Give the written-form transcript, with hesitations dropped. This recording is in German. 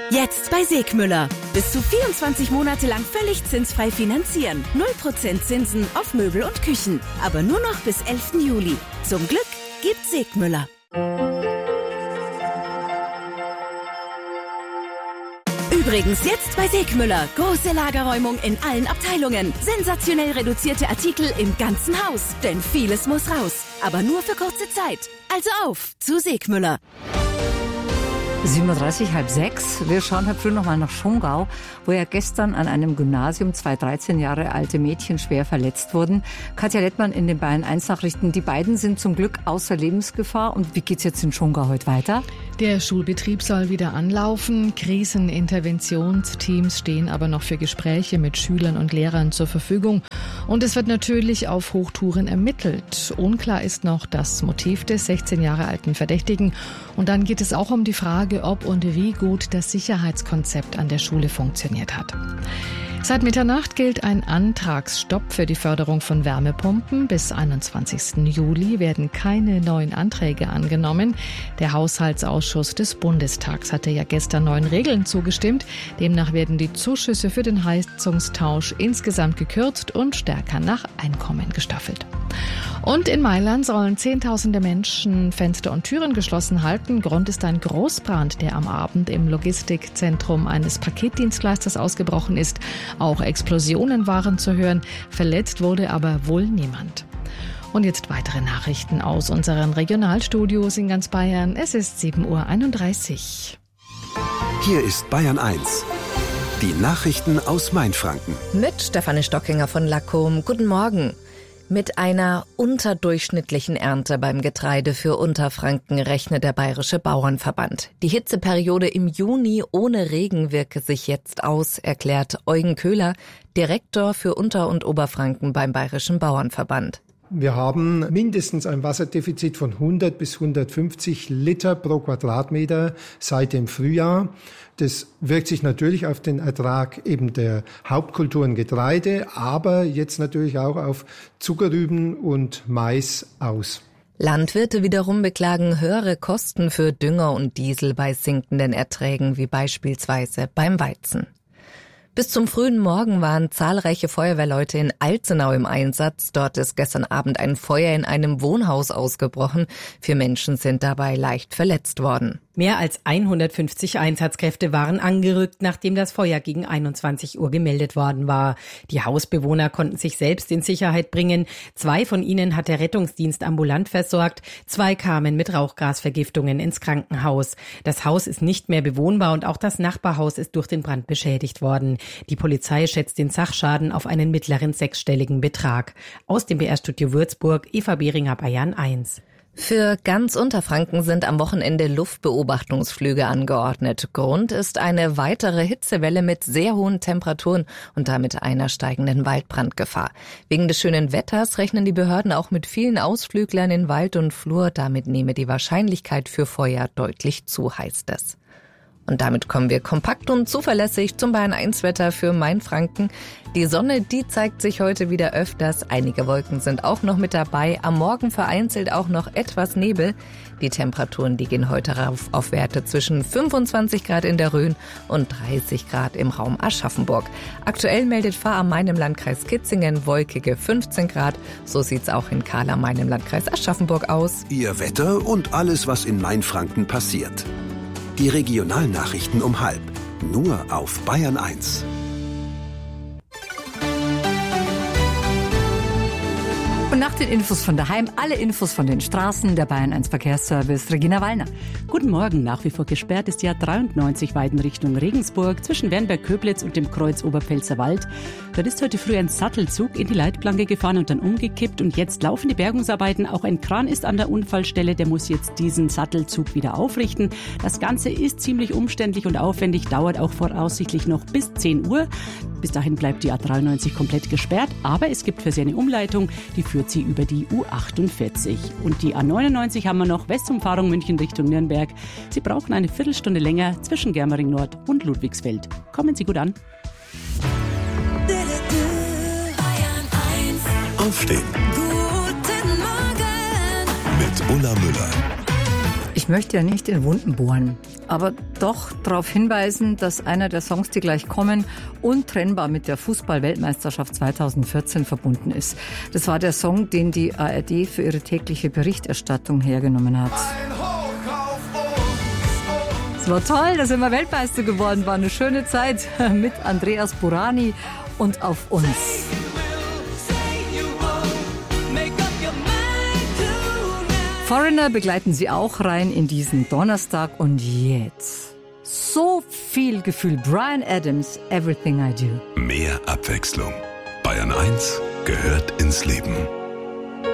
Jetzt bei Segmüller. Bis zu 24 Monate lang völlig zinsfrei finanzieren. 0% Zinsen auf Möbel und Küchen. Aber nur noch bis 11. Juli. Zum Glück gibt Segmüller. Übrigens jetzt bei Segmüller. Große Lagerräumung in allen Abteilungen. Sensationell reduzierte Artikel im ganzen Haus. Denn vieles muss raus. Aber nur für kurze Zeit. Also auf zu Segmüller. 7.30 Uhr, halb 6. Wir schauen heute früh nochmal nach Schongau, wo ja gestern an einem Gymnasium 2 13 Jahre alte Mädchen schwer verletzt wurden. Katja Lettmann in den Bayern 1 Nachrichten. Die beiden sind zum Glück außer Lebensgefahr. Und wie geht's jetzt in Schongau heute weiter? Der Schulbetrieb soll wieder anlaufen. Kriseninterventionsteams stehen aber noch für Gespräche mit Schülern und Lehrern zur Verfügung. Und es wird natürlich auf Hochtouren ermittelt. Unklar ist noch das Motiv des 16 Jahre alten Verdächtigen. Und dann geht es auch um die Frage, ob und wie gut das Sicherheitskonzept an der Schule funktioniert hat. Seit Mitternacht gilt ein Antragsstopp für die Förderung von Wärmepumpen. Bis 21. Juli werden keine neuen Anträge angenommen. Der Haushaltsausschuss des Bundestags hatte ja gestern neuen Regeln zugestimmt. Demnach werden die Zuschüsse für den Heizungstausch insgesamt gekürzt und stärker nach Einkommen gestaffelt. Und in Mailand sollen Zehntausende Menschen Fenster und Türen geschlossen halten. Grund ist ein Großbrand, der am Abend im Logistikzentrum eines Paketdienstleisters ausgebrochen ist. Auch Explosionen waren zu hören. Verletzt wurde aber wohl niemand. Und jetzt weitere Nachrichten aus unseren Regionalstudios in ganz Bayern. Es ist 7.31 Uhr. Hier ist Bayern 1. Die Nachrichten aus Mainfranken. Mit Stefanie Stockinger von Lackum. Guten Morgen. Mit einer unterdurchschnittlichen Ernte beim Getreide für Unterfranken rechnet der Bayerische Bauernverband. Die Hitzeperiode im Juni ohne Regen wirke sich jetzt aus, erklärt Eugen Köhler, Direktor für Unter- und Oberfranken beim Bayerischen Bauernverband. Wir haben mindestens ein Wasserdefizit von 100 bis 150 Liter pro Quadratmeter seit dem Frühjahr. Das wirkt sich natürlich auf den Ertrag eben der Hauptkulturen Getreide, aber jetzt natürlich auch auf Zuckerrüben und Mais aus. Landwirte wiederum beklagen höhere Kosten für Dünger und Diesel bei sinkenden Erträgen, wie beispielsweise beim Weizen. Bis zum frühen Morgen waren zahlreiche Feuerwehrleute in Alzenau im Einsatz. Dort ist gestern Abend ein Feuer in einem Wohnhaus ausgebrochen. 4 Menschen sind dabei leicht verletzt worden. Mehr als 150 Einsatzkräfte waren angerückt, nachdem das Feuer gegen 21 Uhr gemeldet worden war. Die Hausbewohner konnten sich selbst in Sicherheit bringen. 2 von ihnen hat der Rettungsdienst ambulant versorgt. 2 kamen mit Rauchgasvergiftungen ins Krankenhaus. Das Haus ist nicht mehr bewohnbar und auch das Nachbarhaus ist durch den Brand beschädigt worden. Die Polizei schätzt den Sachschaden auf einen mittleren 6-stelligen Betrag. Aus dem BR-Studio Würzburg, Eva Behringer, Bayern 1. Für ganz Unterfranken sind am Wochenende Luftbeobachtungsflüge angeordnet. Grund ist eine weitere Hitzewelle mit sehr hohen Temperaturen und damit einer steigenden Waldbrandgefahr. Wegen des schönen Wetters rechnen die Behörden auch mit vielen Ausflüglern in Wald und Flur. Damit nehme die Wahrscheinlichkeit für Feuer deutlich zu, heißt es. Und damit kommen wir kompakt und zuverlässig zum Bayern 1 Wetter für Mainfranken. Die Sonne, die zeigt sich heute wieder öfters. Einige Wolken sind auch noch mit dabei. Am Morgen vereinzelt auch noch etwas Nebel. Die Temperaturen, die gehen heute rauf auf Werte zwischen 25 Grad in der Rhön und 30 Grad im Raum Aschaffenburg. Aktuell meldet Fahr am Main im Landkreis Kitzingen wolkige 15 Grad. So sieht's auch in Kahl am Main im Landkreis Aschaffenburg aus. Ihr Wetter und alles, was in Mainfranken passiert. Die Regionalnachrichten um 12:30. Nur auf Bayern 1. Und nach den Infos von daheim, alle Infos von den Straßen, der Bayern 1 Verkehrsservice, Regina Wallner. Guten Morgen, nach wie vor gesperrt ist die A93 Weiden Richtung Regensburg zwischen Wernberg-Köblitz und dem Kreuz Oberpfälzer Wald. Dort ist heute früh ein Sattelzug in die Leitplanke gefahren und dann umgekippt und jetzt laufen die Bergungsarbeiten. Auch ein Kran ist an der Unfallstelle, der muss jetzt diesen Sattelzug wieder aufrichten. Das Ganze ist ziemlich umständlich und aufwendig, dauert auch voraussichtlich noch bis 10 Uhr. Bis dahin bleibt die A93 komplett gesperrt, aber es gibt für sie eine Umleitung, die führt sie über die U48. Und die A99 haben wir noch, Westumfahrung München Richtung Nürnberg. Sie brauchen eine Viertelstunde länger zwischen Germering Nord und Ludwigsfeld. Kommen Sie gut an. Aufstehen. Guten Morgen. Mit Ulla Müller. Ich möchte ja nicht in Wunden bohren, aber doch darauf hinweisen, dass einer der Songs, die gleich kommen, untrennbar mit der Fußball-Weltmeisterschaft 2014 verbunden ist. Das war der Song, den die ARD für ihre tägliche Berichterstattung hergenommen hat. Es war toll, dass wir Weltmeister geworden waren. Eine schöne Zeit mit Andreas Burani und Auf uns. Foreigner begleiten Sie auch rein in diesen Donnerstag. Und jetzt so viel Gefühl. Bryan Adams, Everything I Do. Mehr Abwechslung. Bayern 1 gehört ins Leben.